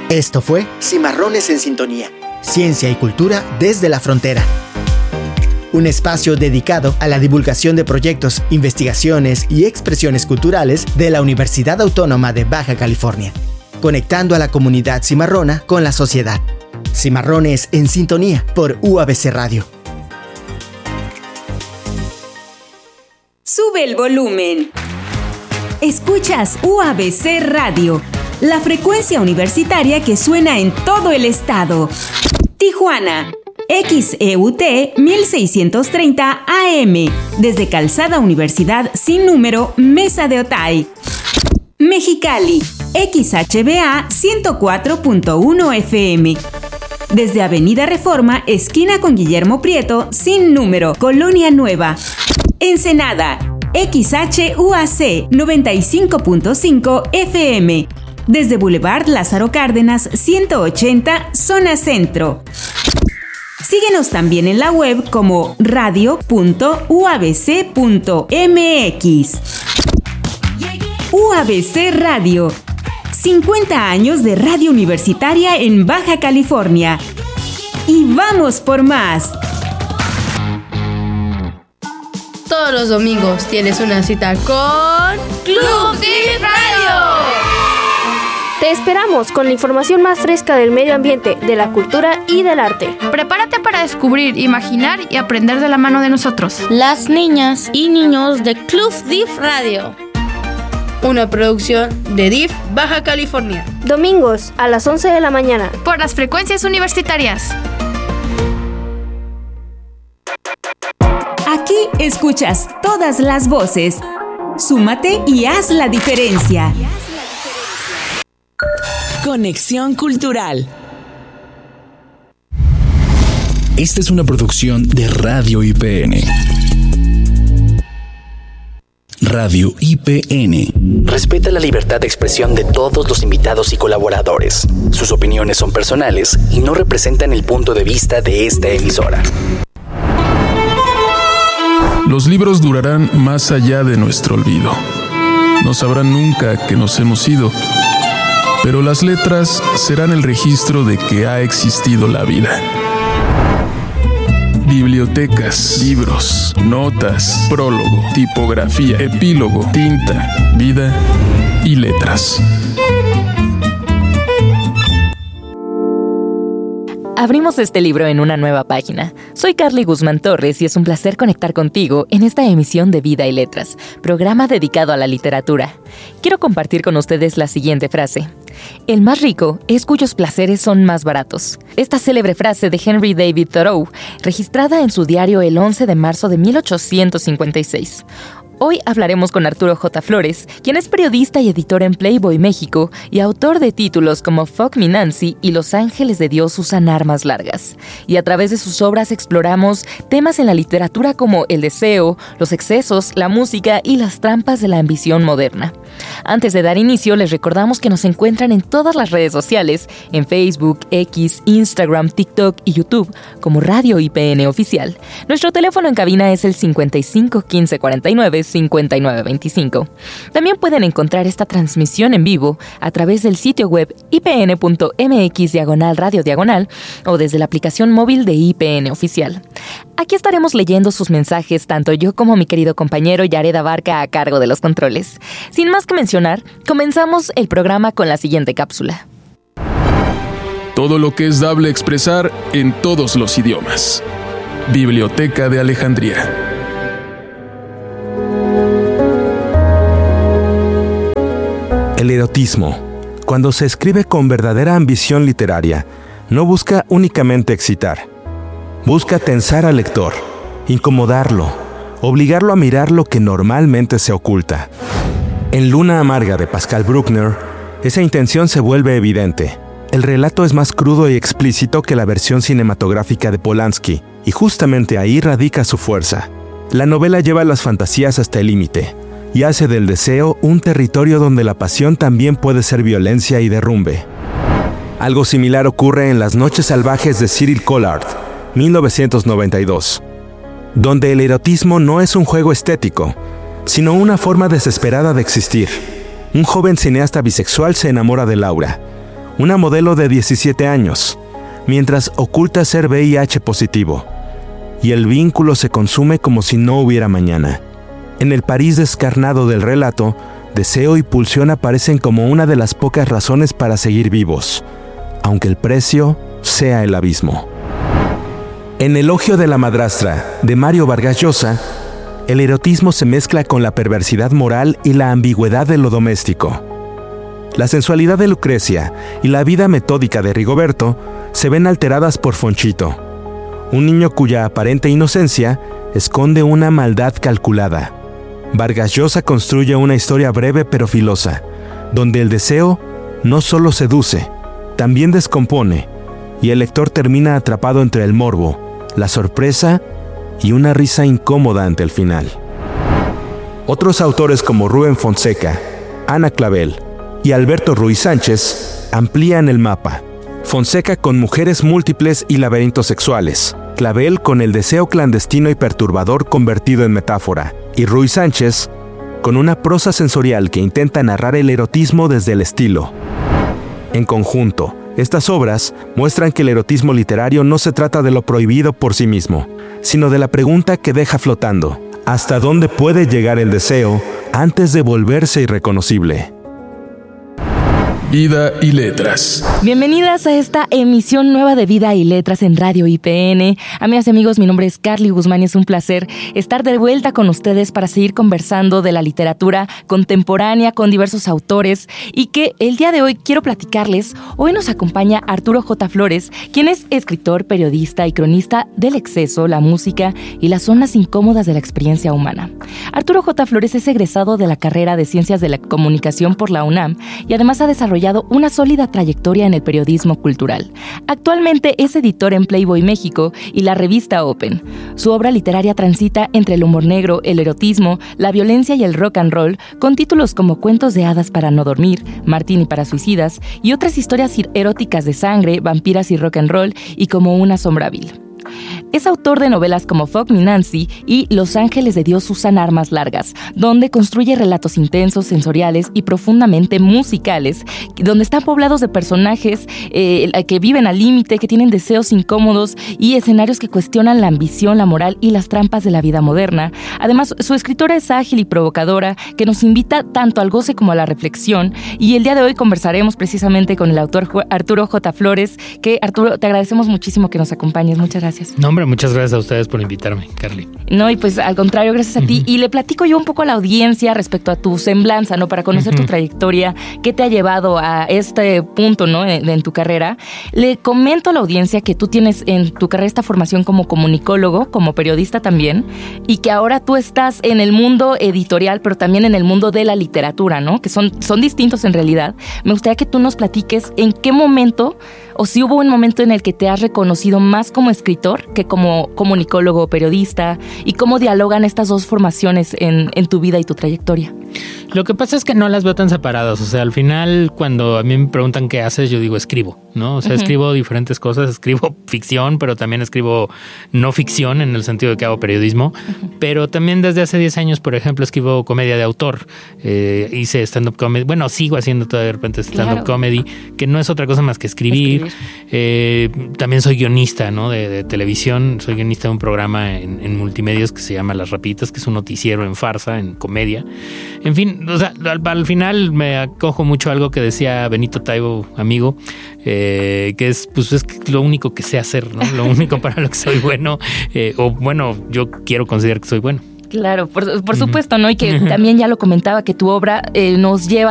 Esto fue Cimarrones en Sintonía, ciencia y cultura desde la frontera. Un espacio dedicado a la divulgación de proyectos, investigaciones y expresiones culturales de la Universidad Autónoma de Baja California, conectando a la comunidad cimarrona con la sociedad. Cimarrones en Sintonía por UABC Radio. Sube el volumen. Escuchas UABC Radio, la frecuencia universitaria que suena en todo el estado. Tijuana, XEUT 1630 AM, desde Calzada Universidad sin número, Mesa de Otay. Mexicali, XHBA 104.1 FM, desde Avenida Reforma, esquina con Guillermo Prieto, sin número, Colonia Nueva. Ensenada, XHUAC 95.5 FM, desde Boulevard Lázaro Cárdenas 180, zona centro. Síguenos también en la web como radio.uabc.mx. UABC Radio, 50 años de radio universitaria en Baja California. Y vamos por más. Todos los domingos tienes una cita con Club DIF Radio. Te esperamos con la información más fresca del medio ambiente, de la cultura y del arte. Prepárate para descubrir, imaginar y aprender de la mano de nosotros, las niñas y niños de Club DIF Radio. Una producción de DIF Baja California. Domingos a las 11 de la mañana. Por las frecuencias universitarias. Aquí escuchas todas las voces. Súmate y haz la diferencia. Conexión Cultural. Esta es una producción de Radio IPN. Radio IPN respeta la libertad de expresión de todos los invitados y colaboradores. Sus opiniones son personales y no representan el punto de vista de esta emisora. Los libros durarán más allá de nuestro olvido. No sabrán nunca que nos hemos ido, pero las letras serán el registro de que ha existido la vida. Bibliotecas, libros, notas, prólogo, tipografía, epílogo, tinta, vida y letras. Abrimos este libro en una nueva página. Soy Carly Guzmán Torres y es un placer conectar contigo en esta emisión de Vida y Letras, programa dedicado a la literatura. Quiero compartir con ustedes la siguiente frase. El más rico es cuyos placeres son más baratos. Esta célebre frase de Henry David Thoreau, registrada en su diario el 11 de marzo de 1856. Hoy hablaremos con Arturo J. Flores, quien es periodista y editor en Playboy México y autor de títulos como Fuck Me Nancy y Los ángeles de Dios usan armas largas. Y a través de sus obras exploramos temas en la literatura como el deseo, los excesos, la música y las trampas de la ambición moderna. Antes de dar inicio, les recordamos que nos encuentran en todas las redes sociales, en Facebook, X, Instagram, TikTok y YouTube, como Radio IPN Oficial. Nuestro teléfono en cabina es el 55 15 49 59 25. También pueden encontrar esta transmisión en vivo a través del sitio web ipn.mx/radio o desde la aplicación móvil de IPN Oficial. Aquí estaremos leyendo sus mensajes, tanto yo como mi querido compañero Yared Abarca a cargo de los controles. Sin más que mencionar, comenzamos el programa con la siguiente cápsula. Todo lo que es dable expresar en todos los idiomas. Biblioteca de Alejandría. El erotismo, cuando se escribe con verdadera ambición literaria, no busca únicamente excitar. Busca tensar al lector, incomodarlo, obligarlo a mirar lo que normalmente se oculta. En Luna Amarga de Pascal Bruckner, esa intención se vuelve evidente. El relato es más crudo y explícito que la versión cinematográfica de Polanski, y justamente ahí radica su fuerza. La novela lleva las fantasías hasta el límite, y hace del deseo un territorio donde la pasión también puede ser violencia y derrumbe. Algo similar ocurre en Las noches salvajes de Cyril Collard, 1992, donde el erotismo no es un juego estético, sino una forma desesperada de existir. Un joven cineasta bisexual se enamora de Laura, una modelo de 17 años, mientras oculta ser VIH positivo. Y el vínculo se consume como si no hubiera mañana. En el París descarnado del relato, deseo y pulsión aparecen como una de las pocas razones para seguir vivos, aunque el precio sea el abismo. En Elogio de la madrastra, de Mario Vargas Llosa, el erotismo se mezcla con la perversidad moral y la ambigüedad de lo doméstico. La sensualidad de Lucrecia y la vida metódica de Rigoberto se ven alteradas por Fonchito, un niño cuya aparente inocencia esconde una maldad calculada. Vargas Llosa construye una historia breve pero filosa, donde el deseo no solo seduce, también descompone, y el lector termina atrapado entre el morbo, la sorpresa y una risa incómoda ante el final. Otros autores como Rubén Fonseca, Ana Clavel y Alberto Ruiz Sánchez amplían el mapa. Fonseca con mujeres múltiples y laberintos sexuales, Clavel con el deseo clandestino y perturbador convertido en metáfora, y Ruiz Sánchez con una prosa sensorial que intenta narrar el erotismo desde el estilo. En conjunto, estas obras muestran que el erotismo literario no se trata de lo prohibido por sí mismo, sino de la pregunta que deja flotando: ¿hasta dónde puede llegar el deseo antes de volverse irreconocible? Vida y Letras. Bienvenidas a esta emisión nueva de Vida y Letras en Radio IPN. Amigas y amigos, mi nombre es Carly Guzmán y es un placer estar de vuelta con ustedes para seguir conversando de la literatura contemporánea con diversos autores, y que el día de hoy quiero platicarles. Hoy nos acompaña Arturo J. Flores, quien es escritor, periodista y cronista del exceso, la música y las zonas incómodas de la experiencia humana. Arturo J. Flores es egresado de la carrera de Ciencias de la Comunicación por la UNAM y además ha desarrollado una sólida trayectoria en el periodismo cultural. Actualmente es editor en Playboy México y la revista Open. Su obra literaria transita entre el humor negro, el erotismo, la violencia y el rock and roll, con títulos como Cuentos de hadas para no dormir, Martini para suicidas y otras historias eróticas de sangre, vampiras y rock and roll, y Como una sombra vil. Es autor de novelas como Fuck Me Nancy y Los ángeles de Dios usan armas largas, donde construye relatos intensos, sensoriales y profundamente musicales, donde están poblados de personajes que viven al límite, que tienen deseos incómodos y escenarios que cuestionan la ambición, la moral y las trampas de la vida moderna. Además, su escritora es ágil y provocadora, que nos invita tanto al goce como a la reflexión, y el día de hoy conversaremos precisamente con el autor Arturo J. Flores, que Arturo, te agradecemos muchísimo que nos acompañes. Muchas gracias. No, hombre, muchas gracias a ustedes por invitarme, Carly. No, y pues al contrario, gracias a ti. Y le platico yo un poco a la audiencia respecto a tu semblanza, ¿no? Para conocer tu trayectoria, qué te ha llevado a este punto, ¿no? En tu carrera. Le comento a la audiencia que tú tienes en tu carrera esta formación como comunicólogo, como periodista también, y que ahora tú estás en el mundo editorial, pero también en el mundo de la literatura, ¿no? Que son distintos en realidad. Me gustaría que tú nos platiques en qué momento, o si hubo un momento en el que te has reconocido más como escritor que como comunicólogo o periodista, y cómo dialogan estas dos formaciones en tu vida y tu trayectoria. Lo que pasa es que no las veo tan separadas. O sea, al final, cuando a mí me preguntan qué haces, yo digo escribo, ¿no? O sea, escribo diferentes cosas. Escribo ficción, pero también escribo no ficción, en el sentido de que hago periodismo. Pero también desde hace 10 años, por ejemplo, escribo comedia de autor. Hice stand-up comedy. Bueno, sigo haciendo todavía de repente stand-up comedy, que no es otra cosa más que escribir. También soy guionista, ¿no? De televisión. Soy guionista de un programa en multimedios que se llama Las Rapiditas, que es un noticiero en farsa, en comedia. En fin, o sea, al final me acojo mucho a algo que decía Benito Taibo, amigo, que es, pues, es lo único que sé hacer, ¿no? Lo único para lo que soy bueno, o bueno, yo quiero considerar que soy bueno. Claro, por supuesto, ¿no? Y que también ya lo comentaba, que tu obra nos lleva